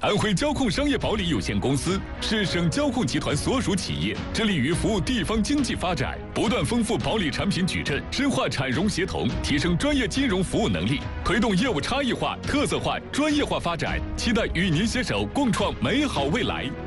安徽交控商业保理有限公司是省交控集团所属企业，致力于服务地方经济发展，不断丰富保理产品矩阵，深化产融协同，提升专业金融服务能力，推动业务差异化、特色化、专业化发展。期待与您携手共创美好未来。